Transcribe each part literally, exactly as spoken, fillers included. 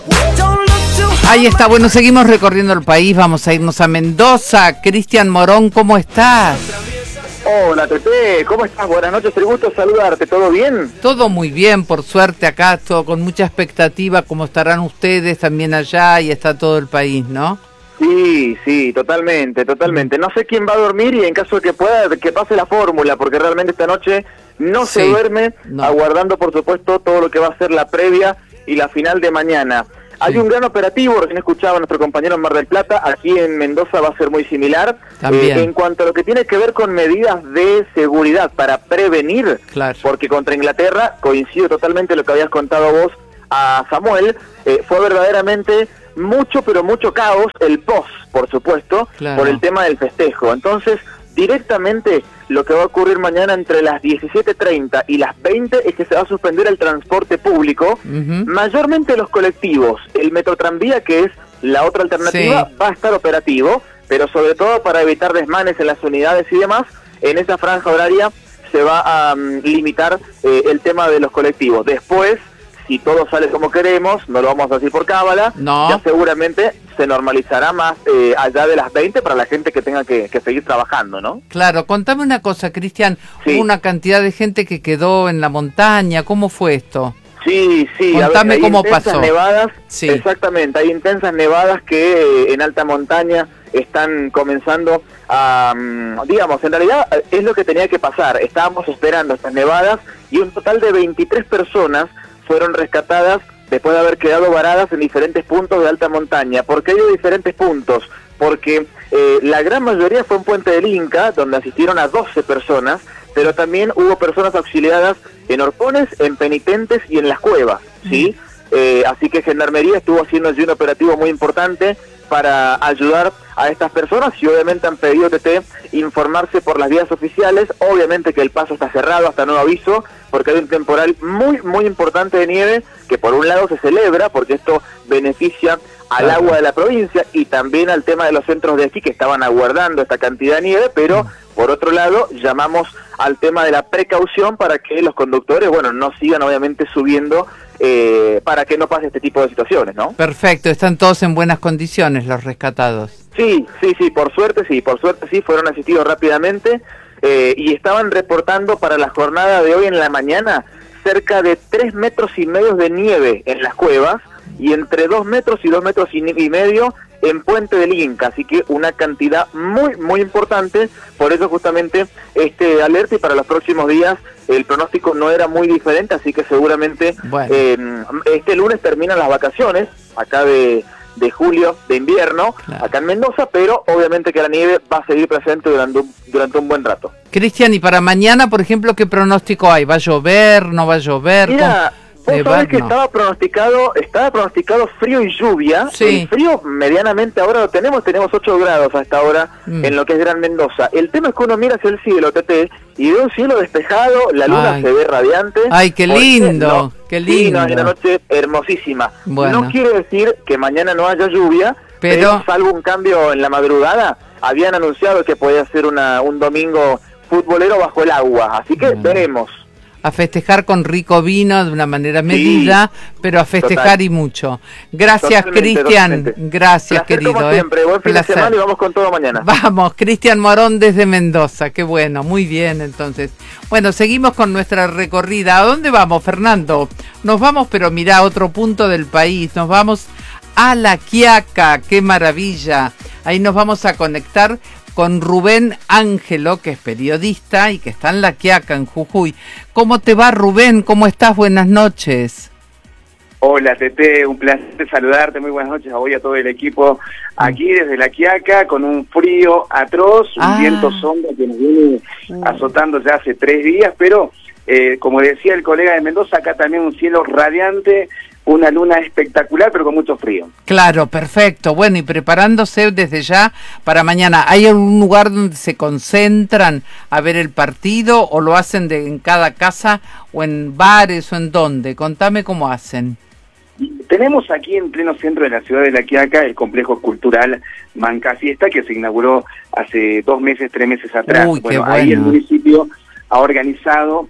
Ahí está, bueno, seguimos recorriendo el país, vamos a irnos a Mendoza. Cristian Morón, ¿cómo estás? Hola, Tete, ¿cómo estás? Buenas noches, el gusto saludarte, ¿todo bien? Todo muy bien, por suerte, acá todo con mucha expectativa, como estarán ustedes también allá y está todo el país, ¿no? Sí, sí, totalmente, totalmente. No sé quién va a dormir y en caso de que pueda, que pase la fórmula, porque realmente esta noche no Sí, se duerme, no. aguardando por supuesto todo lo que va a ser la previa y la final de mañana. Hay Sí. un gran operativo, recién escuchaba a nuestro compañero en Mar del Plata, aquí en Mendoza va a ser muy similar. También. Eh, en cuanto a lo que tiene que ver con medidas de seguridad para prevenir, Claro. porque contra Inglaterra, coincido totalmente lo que habías contado vos a Samuel, eh, fue verdaderamente mucho, pero mucho caos, el post, por supuesto, Claro. por el tema del festejo. Entonces, directamente lo que va a ocurrir mañana entre las diecisiete treinta y las veinte es que se va a suspender el transporte público, Ujú. mayormente los colectivos. El metrotranvía, que es la otra alternativa, Sí. va a estar operativo, pero sobre todo para evitar desmanes en las unidades y demás, en esa franja horaria se va a um, limitar eh, el tema de los colectivos. Después, si todo sale como queremos, no lo vamos a decir por cábala, No. ya seguramente se normalizará más eh, allá de las veinte para la gente que tenga que, que seguir trabajando, ¿no? Claro, contame una cosa, Cristian, Sí. hubo una cantidad de gente que quedó en la montaña, ¿cómo fue esto? Sí, sí, Contame a ver, hay cómo intensas pasó. nevadas, Sí. exactamente, hay intensas nevadas que eh, en alta montaña están comenzando a, mm, digamos, en realidad eh, es lo que tenía que pasar, estábamos esperando estas nevadas y un total de veintitrés personas fueron rescatadas después de haber quedado varadas en diferentes puntos de alta montaña. ¿Por qué hay diferentes puntos? Porque eh, la gran mayoría fue en Puente del Inca, donde asistieron a doce personas, pero también hubo personas auxiliadas en Orpones, en Penitentes y en Las Cuevas, ¿sí? Eh, así que Gendarmería estuvo haciendo allí un operativo muy importante para ayudar a estas personas y obviamente han pedido T T informarse por las vías oficiales. Obviamente que el paso está cerrado hasta nuevo aviso porque hay un temporal muy muy importante de nieve que por un lado se celebra porque esto beneficia al Claro. agua de la provincia y también al tema de los centros de esquí que estaban aguardando esta cantidad de nieve, pero por otro lado llamamos al tema de la precaución para que los conductores, bueno, no sigan obviamente subiendo eh, para que no pase este tipo de situaciones, ¿no? Perfecto, están todos en buenas condiciones los rescatados. Sí, sí, sí, por suerte sí, por suerte sí, fueron asistidos rápidamente eh, y estaban reportando para la jornada de hoy en la mañana cerca de tres metros y medio de nieve en las cuevas y entre dos metros y dos metros y, y medio en Puente del Inca, así que una cantidad muy, muy importante, por eso justamente este alerta y para los próximos días el pronóstico no era muy diferente, así que seguramente Bueno. eh, este lunes terminan las vacaciones acá de... de julio, de invierno, Claro. acá en Mendoza, pero obviamente que la nieve va a seguir presente durante un, durante un buen rato. Cristian, y para mañana, por ejemplo, ¿qué pronóstico hay? ¿Va a llover? ¿No va a llover? Mira, ¿Cómo? vos Eh, sabés va- que no. estaba pronosticado, estaba pronosticado frío y lluvia. Sí. El frío medianamente ahora lo tenemos, tenemos ocho grados hasta ahora Mm. en lo que es Gran Mendoza. El tema es que uno mira hacia el cielo, Tete, y ve un cielo despejado, la luna Ay. se ve radiante. Ay, qué ¿Por lindo, no? qué Sí, lindo. no, es una noche hermosísima. Bueno. No quiere decir que mañana no haya lluvia, Pero- pero, salvo un cambio en la madrugada, habían anunciado que podía ser una, un domingo futbolero bajo el agua, así que Bueno. veremos. A festejar con rico vino de una manera medida, pero a festejar total. y mucho. Gracias, Totalmente, Cristian. totalmente. Gracias, Placer querido. como eh. siempre, buen fin Placer. de semana y vamos con todo mañana. Vamos, Cristian Morón desde Mendoza. Qué bueno, muy bien entonces. Bueno, seguimos con nuestra recorrida. ¿A dónde vamos, Fernando? Nos vamos, pero mirá, a otro punto del país. Nos vamos a La Quiaca. ¡Qué maravilla! Ahí nos vamos a conectar con Rubén Ángelo, que es periodista y que está en La Quiaca, en Jujuy. ¿Cómo te va, Rubén? ¿Cómo estás? Buenas noches. Hola, Tete, un placer saludarte, muy buenas noches a vos y a todo el equipo aquí desde La Quiaca, con un frío atroz, un Ah. viento sombra que nos viene azotando ya hace tres días, pero eh, como decía el colega de Mendoza, acá también un cielo radiante, una luna espectacular, pero con mucho frío. Claro, perfecto. Bueno, y preparándose desde ya para mañana. ¿Hay algún lugar donde se concentran a ver el partido o lo hacen de, en cada casa o en bares o en dónde? Contame cómo hacen. Tenemos aquí en pleno centro de la ciudad de La Quiaca el complejo cultural Manca Fiesta, que se inauguró hace dos meses, tres meses atrás. Uy, qué bueno, ahí el bueno. municipio ha organizado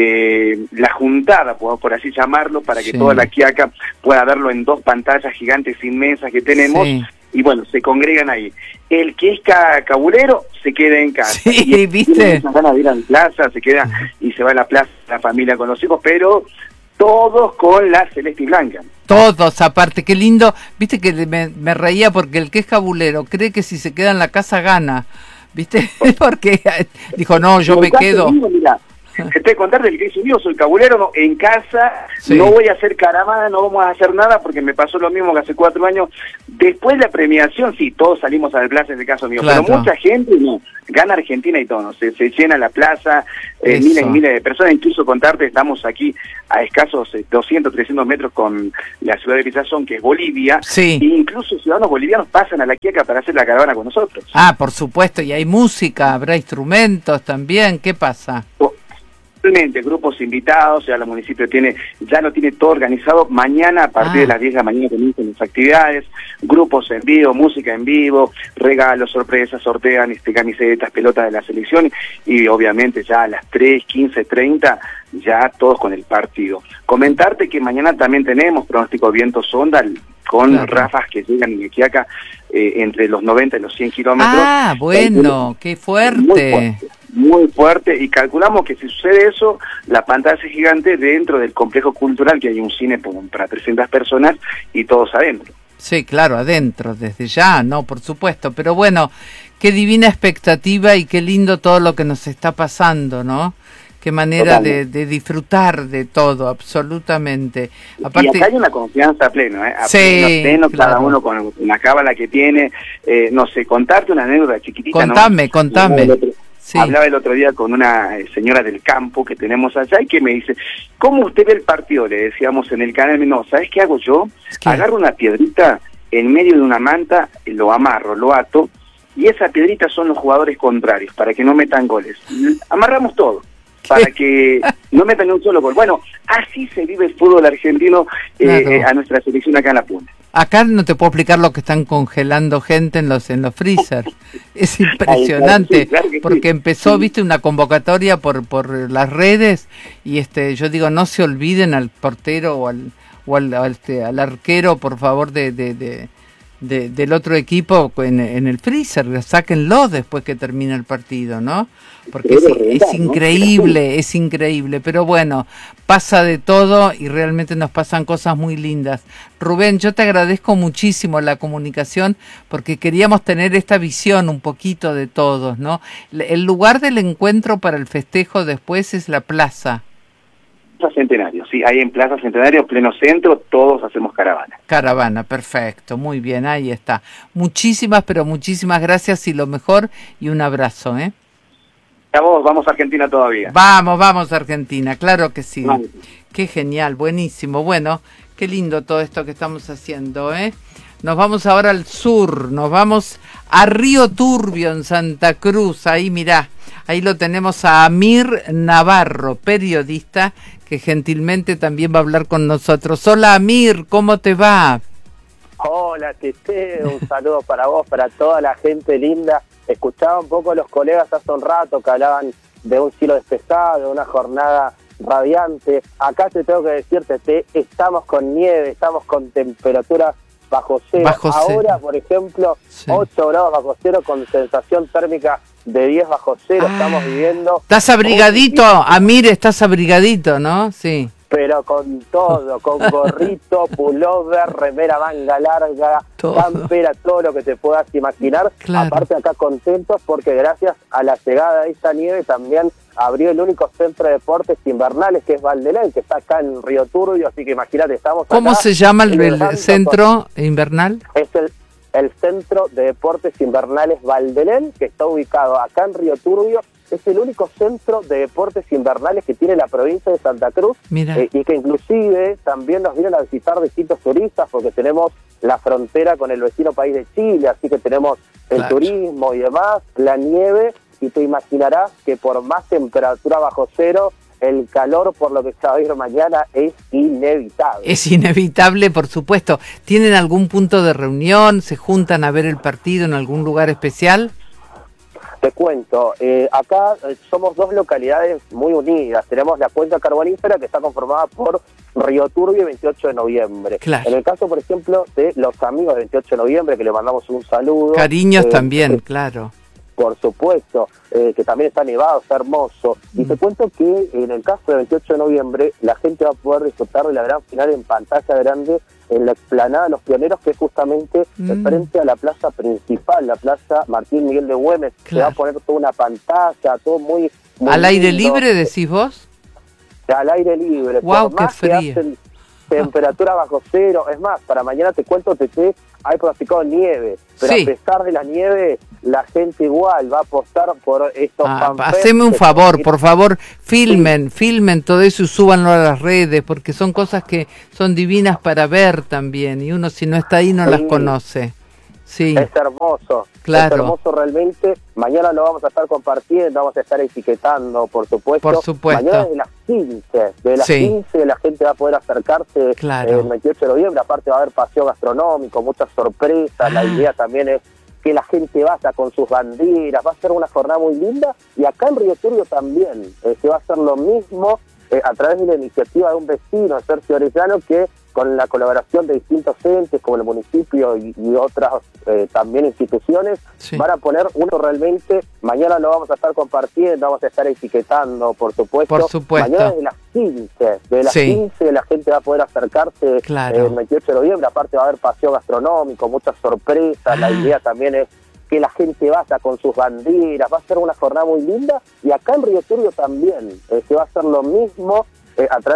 eh, la juntada, por, por así llamarlo, para que sí. toda la Quiaca pueda verlo en dos pantallas gigantes sin mesas que tenemos, sí. y bueno, se congregan ahí. El que es ca cabulero se queda en casa. Sí, y ¿viste? Tiene muchas ganas de ir a la plaza, se queda y se va a la plaza, la familia con los hijos, pero todos con la celeste y blanca. Todos, aparte, qué lindo. Viste que me, me reía porque el que es cabulero cree que si se queda en la casa gana. ¿Viste? Porque dijo, no, yo me quedo. Mío, mira, te voy a contar del que es mío, soy cabulero, no, en casa, sí. no voy a hacer caravana, no vamos a hacer nada, porque me pasó lo mismo que hace cuatro años. Después de la premiación, sí, todos salimos a la plaza, en el caso mío, claro. pero mucha gente, no, gana Argentina y todo, ¿no? se, se llena la plaza, eh, miles y miles de personas, incluso contarte, estamos aquí a escasos eh, doscientos, trescientos metros con la ciudad de Villazón, que es Bolivia, sí. e incluso ciudadanos bolivianos pasan a la Quiaca para hacer la caravana con nosotros. Ah, por supuesto, y hay música, habrá instrumentos también, ¿qué pasa? Oh. Realmente, grupos invitados, ya el municipio tiene, ya lo tiene todo organizado. Mañana a partir ah. de las diez de la mañana comienzan las actividades, grupos en vivo, música en vivo, regalos, sorpresas, sortean este, camisetas, pelotas de la selección y obviamente ya a las tres, quince, treinta ya todos con el partido. Comentarte que mañana también tenemos pronóstico viento sonda con claro. ráfagas que llegan en Quiaca eh, entre los noventa y los cien kilómetros. Ah, bueno, qué fuerte. Muy fuerte. Muy fuerte, y calculamos que si sucede eso, la pantalla es gigante dentro del complejo cultural, que hay un cine para trescientas personas y todos adentro. Sí, claro, adentro, desde ya, no, por supuesto, pero bueno, qué divina expectativa y qué lindo todo lo que nos está pasando, ¿no? Qué manera de, de disfrutar de todo, absolutamente. Aparte, y acá hay una confianza plena, ¿eh? A sí, pleno, pleno, claro. Cada uno con la cábala que tiene, eh, no sé, contarte una anécdota chiquitita. Contame, ¿no? contame. Sí. Hablaba el otro día con una señora del campo que tenemos allá y que me dice, ¿cómo usted ve el partido? Le decíamos en el canal, no, ¿sabes qué hago yo? ¿Qué? Agarro una piedrita en medio de una manta, lo amarro, lo ato, y esa piedrita son los jugadores contrarios, para que no metan goles. Amarramos todo, ¿qué? Para que no metan un solo gol. Bueno, así se vive el fútbol argentino eh, claro. a nuestra selección acá en la punta. Acá no te puedo explicar lo que están congelando gente en los en los freezers. Es impresionante, sí, claro porque sí. empezó, viste, una convocatoria por por las redes y este yo digo, no se olviden al portero o al o al, al, este, al arquero, por favor, de, de, de, de del otro equipo en, en el freezer, sáquenlo después que termine el partido, ¿no? Porque es, es increíble, es increíble, pero bueno, pasa de todo y realmente nos pasan cosas muy lindas. Rubén, yo te agradezco muchísimo la comunicación porque queríamos tener esta visión un poquito de todos, ¿no? El lugar del encuentro para el festejo después es la plaza. Plaza Centenario, sí, ahí en Plaza Centenario, pleno centro, todos hacemos caravana. Caravana, perfecto, muy bien, ahí está. Muchísimas, pero muchísimas gracias y lo mejor y un abrazo, ¿eh? A vos, vamos a Argentina todavía. Vamos, vamos a Argentina, claro que sí. Vale. Qué genial, buenísimo. Bueno, qué lindo todo esto que estamos haciendo, ¿eh? Nos vamos ahora al sur, nos vamos a Río Turbio, en Santa Cruz. Ahí, mirá, ahí lo tenemos a Amir Navarro, periodista, que gentilmente también va a hablar con nosotros. Hola, Amir, ¿cómo te va? Hola, Tete, un saludo para vos, para toda la gente linda. Escuchaba un poco a los colegas hace un rato que hablaban de un cielo despejado, de una jornada radiante. Acá te tengo que decirte, te, estamos con nieve, estamos con temperaturas bajo cero. Bajo Ahora, cero. por ejemplo, sí. ocho grados bajo cero con sensación térmica de diez bajo cero. Ah, estamos viviendo... Estás abrigadito, Amir, estás abrigadito, ¿no? Sí. Pero con todo, con gorrito, pullover, remera manga larga, todo. Campera, todo lo que te puedas imaginar. Claro. Aparte acá contentos porque gracias a la llegada de esta nieve también abrió el único centro de deportes invernales que es Valdelén, que está acá en Río Turbio, así que imagínate, estamos acá. ¿Cómo se llama el, el centro con... invernal? Es el, el Centro de Deportes Invernales Valdelén, que está ubicado acá en Río Turbio. Es el único centro de deportes invernales que tiene la provincia de Santa Cruz eh, y que inclusive también nos vienen a visitar distintos turistas porque tenemos la frontera con el vecino país de Chile, así que tenemos el claro. turismo y demás, la nieve, y te imaginarás que por más temperatura bajo cero, el calor por lo que se va a ir mañana es inevitable. Es inevitable, por supuesto. ¿Tienen algún punto de reunión? ¿Se juntan a ver el partido en algún lugar especial? Te cuento, eh, acá eh, somos dos localidades muy unidas. Tenemos la cuenca carbonífera que está conformada por Río Turbio y veintiocho de noviembre. Claro. En el caso, por ejemplo, de los amigos de veintiocho de noviembre, que le mandamos un saludo. Cariños eh, también, eh, claro. Por supuesto, eh, que también está nevado, está hermoso. Y Mm. te cuento que en el caso de veintiocho de noviembre, la gente va a poder disfrutar de la gran final en pantalla grande en la explanada de los Pioneros, que es justamente Mm. frente a la plaza principal, la plaza Martín Miguel de Güemes. Claro. Se va a poner toda una pantalla, todo muy... muy ¿Al aire lindo. libre decís vos? Al aire libre. Guau, Por más qué que frío. hacen temperatura bajo cero. Es más, para mañana te cuento, Tete, hay pronosticado nieve. Pero Sí. a pesar de la nieve, la gente igual va a apostar por estos Ah, fanfests haceme un que- favor, por favor, filmen, filmen todo eso y súbanlo a las redes, porque son cosas que son divinas para ver también, y uno si no está ahí no Sí. las conoce. Sí, Es hermoso, Claro. es hermoso realmente. Mañana lo vamos a estar compartiendo, vamos a estar etiquetando, por supuesto. Por supuesto. Mañana desde las quince, desde las Sí. quince la gente va a poder acercarse. Claro. eh, el veintiocho de noviembre, aparte va a haber paseo gastronómico, muchas sorpresas. Ah. La idea también es que la gente vaya con sus banderas, va a ser una jornada muy linda. Y acá en Río Turbio también eh, se va a hacer lo mismo eh, a través de la iniciativa de un vecino, Sergio Orellano, que con la colaboración de distintos entes como el municipio y, y otras eh, también instituciones, Sí. van a poner uno realmente. Mañana lo vamos a estar compartiendo, vamos a estar etiquetando, por supuesto. Por supuesto. Mañana desde las quince, desde las Sí. quince la gente va a poder acercarse. Claro. eh, el veintiocho de noviembre, aparte va a haber paseo gastronómico, muchas sorpresas. Ah. La idea también es que la gente vaya con sus banderas, va a ser una jornada muy linda. Y acá en Río Turbio también eh, se va a hacer lo mismo eh, a través